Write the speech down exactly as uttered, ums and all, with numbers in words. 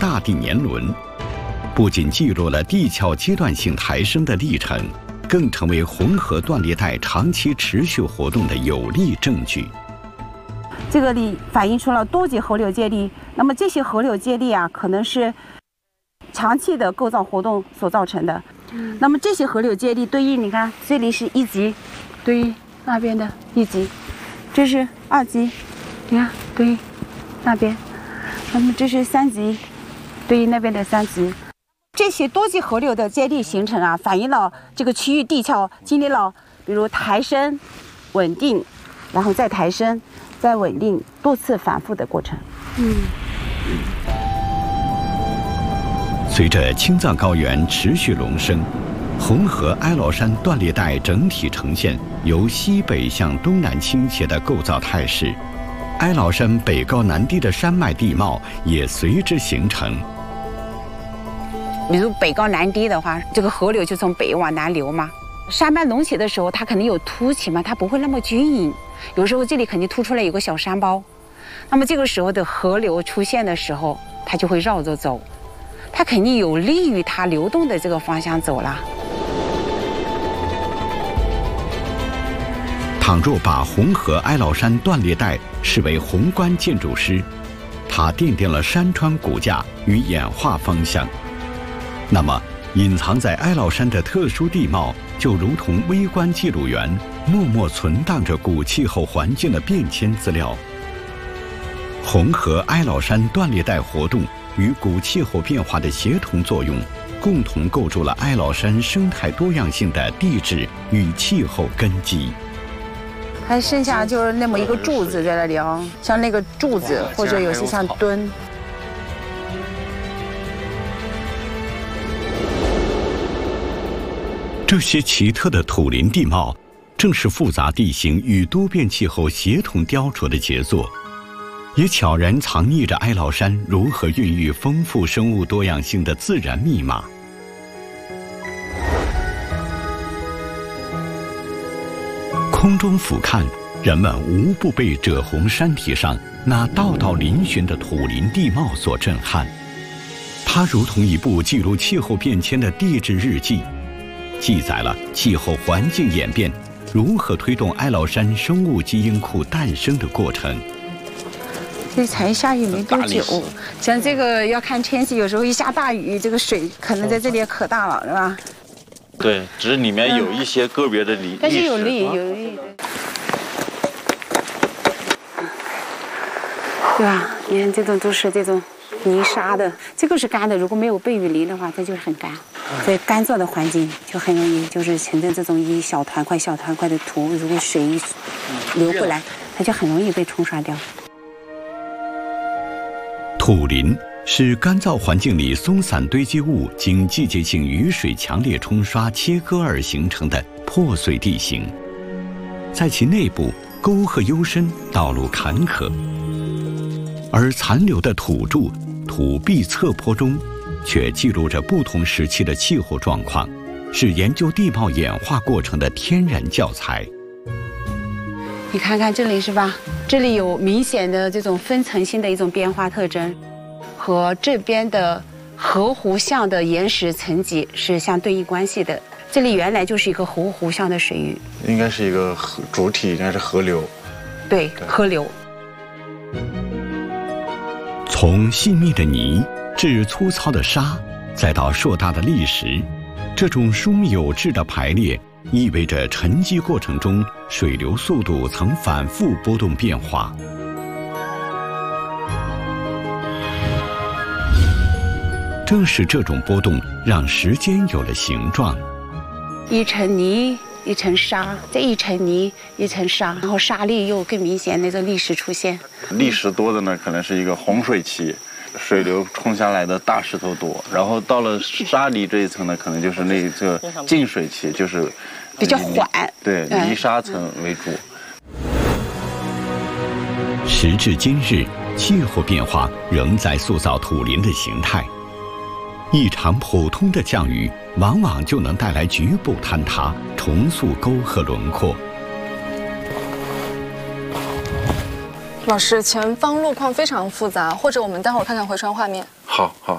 大地年轮，不仅记录了地壳阶段性抬升的历程，更成为红河断裂带长期持续活动的有力证据。 这个里反映出了多级河流接力，那么这些河流接力啊，可能是长期的构造活动所造成的。嗯、那么这些河流接力对应，你看这里是一级，对应那边的一级，这是二级，你看对应那边，那么这是三级，对应那边的三级。这些多级河流的接力形成啊，反映了这个区域地壳经历了比如抬升、稳定，然后再抬升。再稳定多次反复的过程。嗯。 随着青藏高原持续隆升，红河哀牢山断裂带整体呈现由西北向东南倾斜的构造态势，哀牢山北高南低的山脉地貌也随之形成。 比如北高南低的话，这个河流就从北往南流嘛。山脉隆起的时候，它肯定有凸起嘛，它不会那么均匀。有时候这里肯定凸出来有个小山包，那么这个时候的河流出现的时候，它就会绕着走，它肯定有利于它流动的这个方向走了。 倘若把红河哀牢山断裂带视为宏观建筑师，它奠定了山川骨架与演化方向，那么隐藏在哀牢山的特殊地貌就如同微观记录员，默默存档着古气候环境的变迁资料。红河哀牢山断裂带活动与古气候变化的协同作用，共同构筑了哀牢山生态多样性的地质与气候根基。 还剩下就是那么一个柱子在那里啊，像那个柱子，或者有些像墩。 这些奇特的土林地貌，正是复杂地形与多变气候协同雕琢的杰作，也悄然藏匿着哀牢山如何孕育丰富生物多样性的自然密码。空中俯瞰，人们无不被赭红山体上那道道嶙峋的土林地貌所震撼。它如同一部记录气候变迁的地质日记，记载了气候环境演变如何推动哀牢山生物基因库诞生的过程。 这才下雨没多久，像这个要看天气，有时候一下大雨，这个水可能在这里可大了，是吧？ 对，只是里面有一些个别的泥， 但是有粒有粒，对吧？你看这种都是这种泥沙的，这个是干的，如果没有被雨淋的话，它就是很干。在干燥的环境就很容易就是形成这种一小团块小团块的土，如果水一流过来，它就很容易被冲刷掉。 土林是干燥环境里松散堆积物经季节性雨水强烈冲刷切割而形成的破碎地形，在其内部沟壑幽深，道路坎坷，而残留的土柱、土壁侧坡中却记录着不同时期的气候状况，是研究地貌演化过程的天然教材。 你看看这里是吧？这里有明显的这种分层性的一种变化特征，和这边的河湖相的岩石层级是相对应关系的。这里原来就是一个河湖相的水域， 应该是一个河主体，应该是河流。 对，对河流。 从细密的泥至粗糙的沙，再到硕大的砾石，这种疏密有致的排列意味着沉积过程中水流速度曾反复波动变化。正是这种波动让时间有了形状， 一层泥一层沙，这一层泥一层沙，然后沙粒又更明显，那种砾石出现。 砾石多的呢，可能是一个洪水期，水流冲下来的大石头多，然后到了沙砾这一层呢，可能就是那个静水期，就是比较缓， 对，泥沙层为主。 时至今日，气候变化仍在塑造土林的形态。一场普通的降雨，往往就能带来局部坍塌，重塑沟壑轮廓。 老师，前方路况非常复杂，或者我们待会儿看看回传画面。 好好。